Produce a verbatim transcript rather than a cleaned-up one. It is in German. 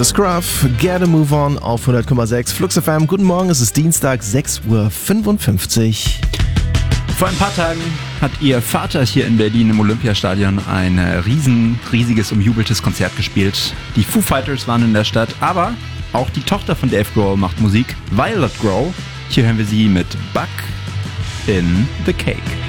Scruff, Get a Move On auf hundert Komma sechs Flux F M. Guten Morgen, es ist Dienstag, sechs Uhr fünfundfünfzig. Vor ein paar Tagen hat ihr Vater hier in Berlin im Olympiastadion ein riesen, riesiges, umjubeltes Konzert gespielt. Die Foo Fighters waren in der Stadt, aber auch die Tochter von Dave Grohl macht Musik, Violet Grohl. Hier hören wir sie mit Bug in the Cake.